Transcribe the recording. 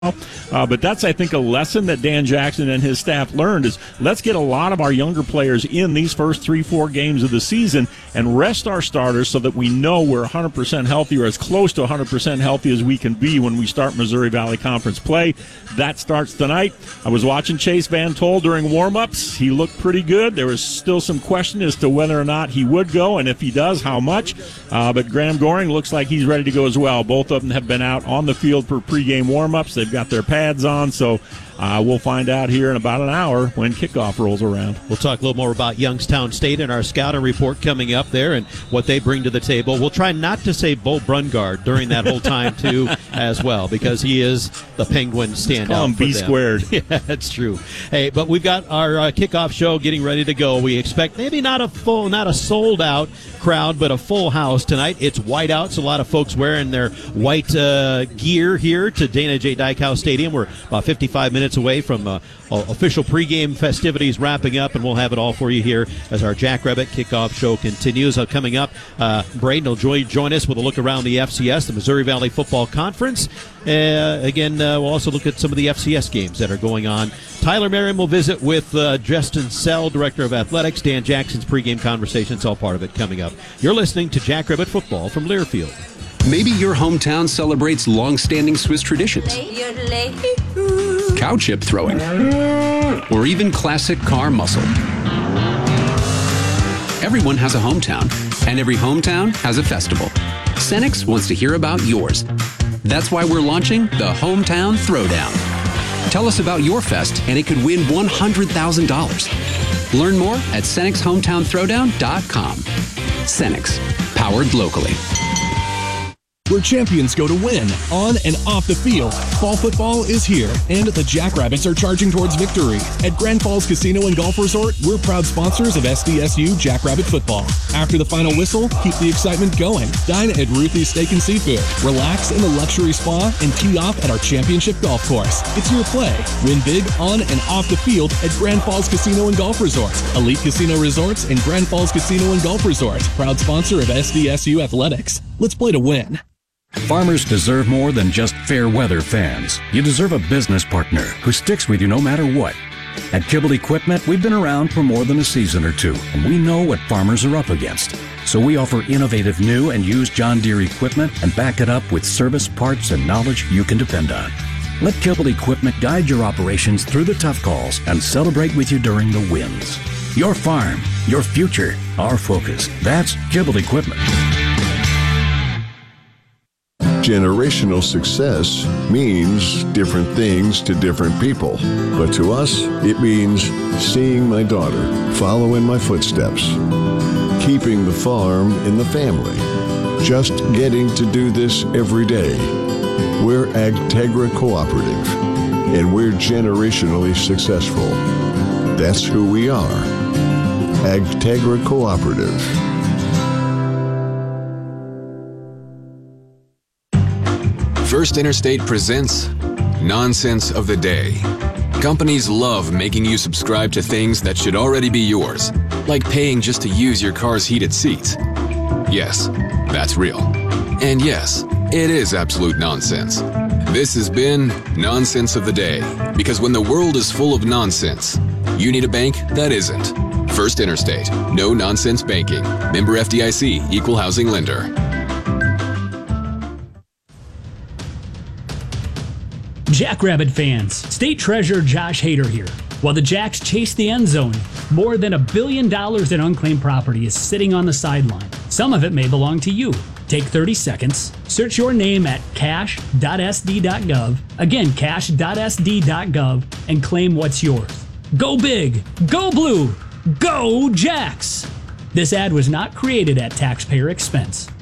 But that's, I think, a lesson that Dan Jackson and his staff learned is let's get a lot of our younger players in these first 3-4 games of the season and rest our starters so that we know we're 100% healthy or as close to 100% healthy as we can be when we start Missouri Valley Conference play. That starts tonight. I was watching Chase Van Tol during warm-ups. He looked pretty good. There was still some question as to whether or not he would go, and if he does, how much. But Graham Goring looks like he's ready to go as well. Both of them have been out on the field for pregame warm-ups. They've got their pads on, so we'll find out here in about an hour when kickoff rolls around. We'll talk a little more about Youngstown State and our scouting report coming up there and what they bring to the table. We'll try not to say Bo Brungard during that whole time, too, as well, because he is the Penguin standout. Call him B squared. Yeah, that's true. Hey, but we've got our kickoff show getting ready to go. We expect maybe not a sold-out crowd, but a full house tonight. It's white out, so a lot of folks wearing their white gear here to Dana J. Dykhouse Stadium. We're about 55 minutes away from official pregame festivities wrapping up, and we'll have it all for you here as our Jackrabbit kickoff show continues. Coming up, Braden will join us with a look around the FCS, the Missouri Valley Football Conference. Again, we'll also look at some of the FCS games that are going on. Tyler Merriam will visit with Justin Sell, Director of Athletics. Dan Jackson's pregame conversation. It's all part of it coming up. You're listening to Jackrabbit Football from Learfield. Maybe your hometown celebrates long-standing Swiss traditions. Cow chip throwing. Or even classic car muscle. Everyone has a hometown, and every hometown has a festival. Cenex wants to hear about yours. That's why we're launching the Hometown Throwdown. Tell us about your fest, and it could win $100,000. Learn more at CenexHometownThrowdown.com. Cenex, powered locally. Where champions go to win, on and off the field. Fall football is here, and the Jackrabbits are charging towards victory. At Grand Falls Casino and Golf Resort, we're proud sponsors of SDSU Jackrabbit football. After the final whistle, keep the excitement going. Dine at Ruthie's Steak and Seafood. Relax in the luxury spa and tee off at our championship golf course. It's your play. Win big on and off the field at Grand Falls Casino and Golf Resort. Elite Casino Resorts and Grand Falls Casino and Golf Resort. Proud sponsor of SDSU Athletics. Let's play to win. Farmers deserve more than just fair weather fans. You deserve a business partner who sticks with you no matter what. At Kibble Equipment, we've been around for more than a season or two, and we know what farmers are up against. So we offer innovative new and used John Deere equipment and back it up with service, parts, and knowledge you can depend on. Let Kibble Equipment guide your operations through the tough calls and celebrate with you during the wins. Your farm, your future, our focus. That's Kibble Equipment. Generational success means different things to different people. But to us, it means seeing my daughter follow in my footsteps, keeping the farm in the family, just getting to do this every day. We're Agtegra Cooperative, and we're generationally successful. That's who we are. Agtegra Cooperative. First Interstate presents Nonsense of the Day. Companies love making you subscribe to things that should already be yours, like paying just to use your car's heated seats. Yes, that's real. And yes, it is absolute nonsense. This has been Nonsense of the Day, because when the world is full of nonsense, you need a bank that isn't. First Interstate. No nonsense banking. Member FDIC. Equal housing lender. Jackrabbit fans, State Treasurer Josh Hader here. While the Jacks chase the end zone, more than $1 billion in unclaimed property is sitting on the sideline. Some of it may belong to you. Take 30 seconds, search your name at cash.sd.gov, again cash.sd.gov, and claim what's yours. Go big, go blue, go Jacks! This ad was not created at taxpayer expense.